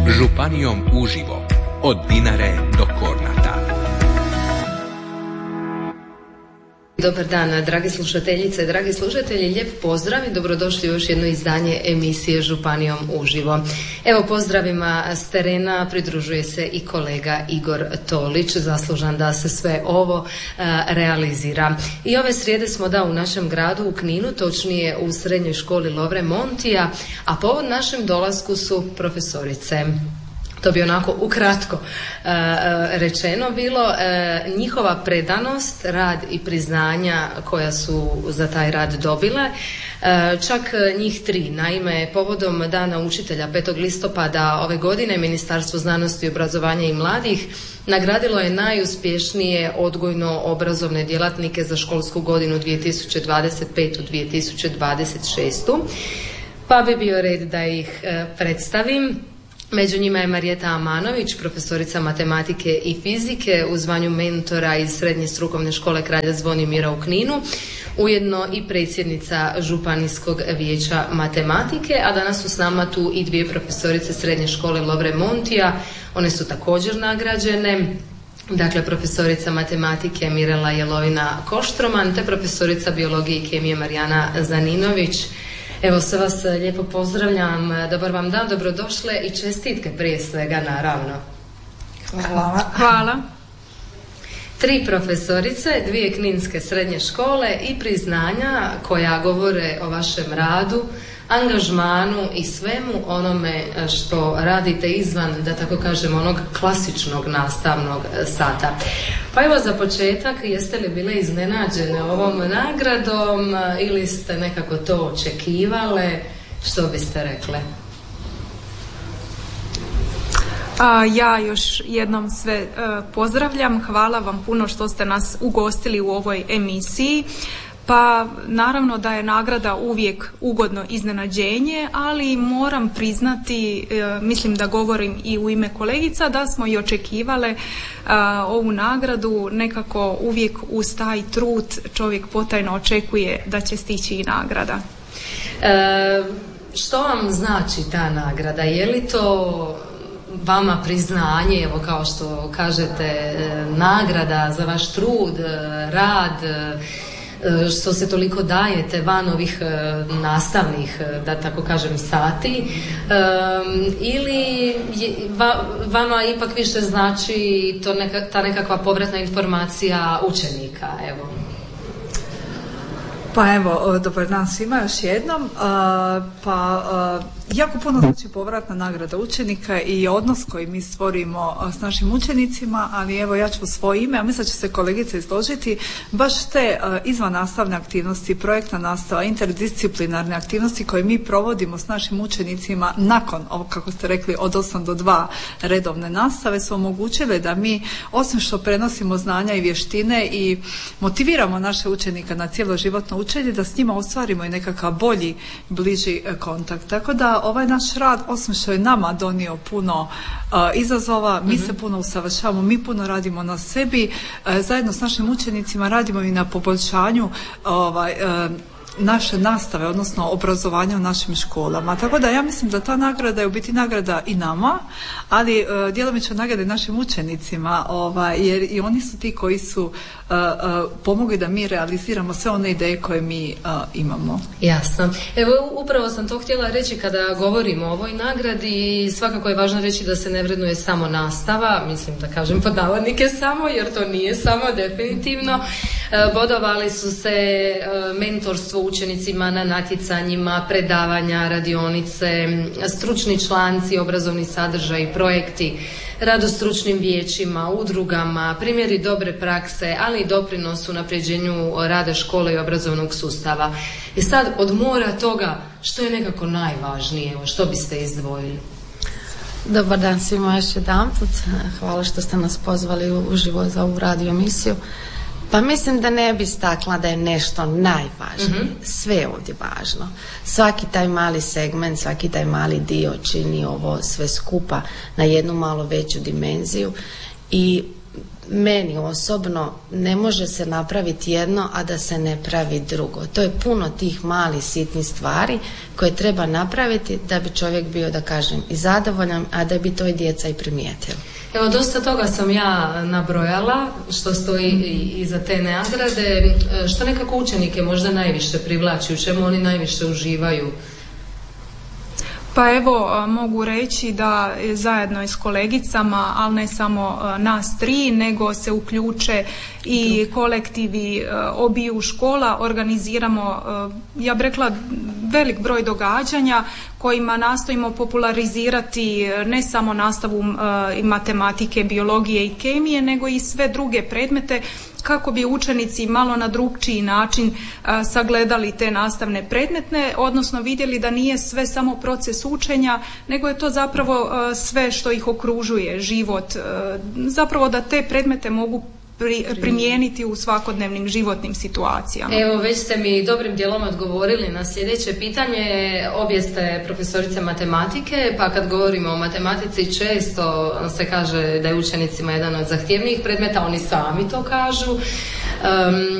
Županijom uživo, od Dinare do Kornata. Dobar dan, dragi slušateljice, dragi slušatelji, lijep pozdrav i dobrodošli u još jedno izdanje emisije Županijom uživo. Evo, pozdravima s terena pridružuje se i kolega Igor Tolić, zaslužan da se sve ovo realizira. I ove srijede smo u našem gradu u Kninu, točnije u srednjoj školi Lovre Montija, a povod našem dolasku su profesorice. To bi onako ukratko rečeno bilo, njihova predanost, rad i priznanja koja su za taj rad dobile, čak njih 3. Naime, povodom Dana učitelja 5. listopada ove godine Ministarstvo znanosti, obrazovanja i mladih nagradilo je najuspješnije odgojno-obrazovne djelatnike za školsku godinu 2025-2026. Pa bi bio red da ih predstavim. Među njima je Marijeta Amanović, profesorica matematike i fizike u zvanju mentora iz Srednje strukovne škole Kralja Zvonimira u Kninu, ujedno i predsjednica Županijskog vijeća matematike, a danas su s nama tu i 2 profesorice Srednje škole Lovre Montija. One su također nagrađene. Dakle, profesorica matematike Mirela Jelovina Koštroman te profesorica biologije i kemije Marijana Zaninović. Evo, sve vas lijepo pozdravljam, dobar vam dan, dobrodošle i čestitke prije svega, naravno. Hvala. 3 profesorice, 2 kninske srednje škole i priznanja koja govore o vašem radu, angažmanu i svemu onome što radite izvan, da tako kažem, onog klasičnog nastavnog sata. Pa evo, za početak, jeste li bile iznenađene ovom nagradom ili ste nekako to očekivale? Što biste rekle? Ja još jednom sve pozdravljam. Hvala vam puno što ste nas ugostili u ovoj emisiji. Pa naravno da je nagrada uvijek ugodno iznenađenje, ali moram priznati, mislim da govorim i u ime kolegica, da smo i očekivale ovu nagradu. Nekako uvijek uz taj trud čovjek potajno očekuje da će stići i nagrada. Što vam znači ta nagrada? Je li to vama priznanje, evo kao što kažete, nagrada za vaš trud, rad, što se toliko dajete van ovih nastavnih, da tako kažem, sati, ili vama ipak više znači ta nekakva povratna informacija učenika, evo? Pa evo, dobar dan svima još jednom. Jako puno znači povratna nagrada učenika i odnos koji mi stvorimo s našim učenicima, ali evo ja ću u svoje ime, a mislim da će se kolegice izložiti, baš te izvan nastavne aktivnosti, projektna nastava, interdisciplinarne aktivnosti koje mi provodimo s našim učenicima nakon, kako ste rekli, od 8 do 2 redovne nastave su omogućile da mi, osim što prenosimo znanja i vještine i motiviramo naše učenike na cjeloživotno učenje, da s njima ostvarimo i nekakav bolji, bliži kontakt. Tako da ovaj naš rad, osim što je nama donio puno izazova, mi se puno usavršavamo, mi puno radimo na sebi, zajedno s našim učenicima radimo i na poboljšanju naše nastave, odnosno obrazovanja u našim školama. Tako da ja mislim da ta nagrada je u biti nagrada i nama, ali djelomično nagrada i našim učenicima, jer i oni su ti koji su pomogli da mi realiziramo sve one ideje koje mi imamo. Jasno. Evo, upravo sam to htjela reći kada govorimo o ovoj nagradi i svakako je važno reći da se ne vrednuje samo nastava, mislim da kažem pod navodnike samo, jer to nije samo, definitivno. Bodovali su se mentorstvo učenicima na natjecanjima, predavanja, radionice, stručni članci, obrazovni sadržaj, projekti, rad u stručnim vijećima, udrugama, primjeri dobre prakse, ali i doprinos unapređenju rada škole i obrazovnog sustava. I sad, od mora toga, što je nekako najvažnije, što biste izdvojili? Dobar dan svima još jedanput. Hvala što ste nas pozvali uživo za ovu radio emisiju. Pa mislim da ne bi istakla da je nešto najvažnije. Sve je ovdje važno. Svaki taj mali segment, svaki taj mali dio čini ovo sve skupa na jednu malo veću dimenziju i meni osobno ne može se napraviti jedno, a da se ne pravi drugo. To je puno tih malih sitnih stvari koje treba napraviti da bi čovjek bio, da kažem, i zadovoljan, a da bi to i djeca i primijetili. Evo, dosta toga sam ja nabrojala što stoji iza te nagrade. Što nekako učenike možda najviše privlači, u čemu oni najviše uživaju? Pa evo, mogu reći da zajedno i s kolegicama, ali ne samo nas tri, nego se uključe i kolektivi obiju škola, organiziramo, ja bih rekla, velik broj događanja kojima nastojimo popularizirati ne samo nastavu matematike, biologije i kemije, nego i sve druge predmete, kako bi učenici malo na drukčiji način sagledali te nastavne predmete, odnosno vidjeli da nije sve samo proces učenja, nego je to zapravo sve što ih okružuje, život, zapravo da te predmete mogu primijeniti u svakodnevnim životnim situacijama. Evo, već ste mi dobrim dijelom odgovorili na sljedeće pitanje. Obje ste profesorice matematike, pa kad govorimo o matematici često se kaže da je učenicima jedan od zahtjevnijih predmeta, oni sami to kažu.